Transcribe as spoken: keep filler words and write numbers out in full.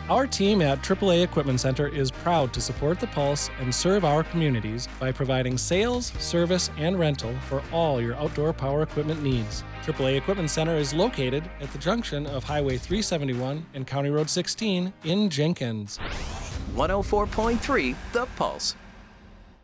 Our team at triple A Equipment Center is proud to support the Pulse and serve our communities by providing sales, service, and rental for all your outdoor power equipment needs. triple A Equipment Center is located at the junction of Highway three seventy-one and County Road sixteen in Jenkins. one oh four point three The Pulse.